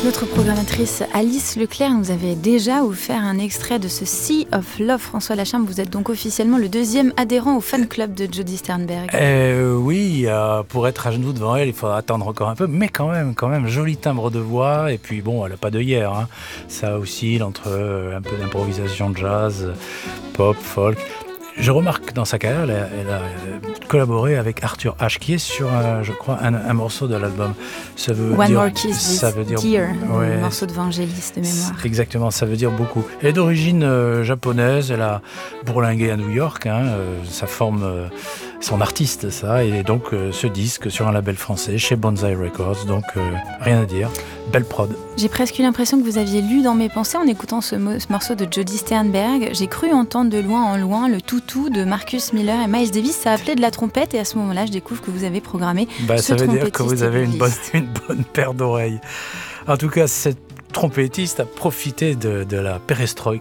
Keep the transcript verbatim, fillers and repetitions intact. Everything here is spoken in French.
Notre programmatrice Alice Leclerc nous avait déjà offert un extrait de ce Sea of Love. François Lachambre, vous êtes donc officiellement le deuxième adhérent au fan club de Jody Sternberg. Euh, oui, euh, pour être à genoux devant elle, il faudra attendre encore un peu, mais quand même, quand même, joli timbre de voix. Et puis bon, elle n'a pas d'œillère, hein. Ça oscille entre euh, un peu d'improvisation jazz, pop, folk. Je remarque dans sa carrière, elle a, elle a collaboré avec Arthur H, qui est sur, un, je crois, un, un morceau de l'album. Ça veut One dire, More Kiss, ça veut dire, Dear, ouais, un morceau de Vangelis de mémoire. Exactement, ça veut dire beaucoup. Elle est d'origine euh, japonaise, elle a bourlingué à New York, hein, euh, ça forme euh, son artiste, ça, et donc euh, ce disque sur un label français, chez Banzai Records, donc euh, rien à dire, belle prod. J'ai presque eu l'impression que vous aviez lu dans mes pensées en écoutant ce, mo- ce morceau de Jody Sternberg. J'ai cru entendre de loin en loin le toutou de Marcus Miller et Miles Davis. Ça appelait de la trompette et à ce moment-là, je découvre que vous avez programmé bah, ce ça veut dire trompettiste que vous avez une bonne, égoïste. une bonne paire d'oreilles. En tout cas, cette trompettiste a profité de, de la perestroïka